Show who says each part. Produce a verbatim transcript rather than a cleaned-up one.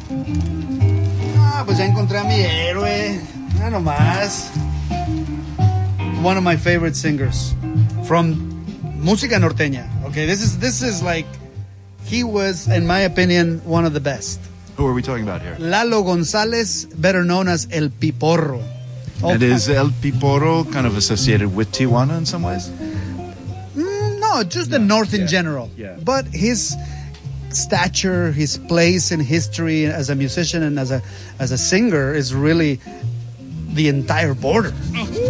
Speaker 1: Ah, pues ya encontré a mi héroe. Ya nomás. One of my favorite singers from música norteña. Okay, this is this is like he was, in my opinion, one of the best.
Speaker 2: Who are we talking about here?
Speaker 1: Lalo Gonzalez, better known as El Piporro. Oh,
Speaker 2: and is El Piporro kind of associated with Tijuana in some ways?
Speaker 1: Mm, no, just the north in
Speaker 2: yeah.
Speaker 1: general.
Speaker 2: Yeah.
Speaker 1: But his stature, his place in history as a musician and as a as a singer is really the entire border.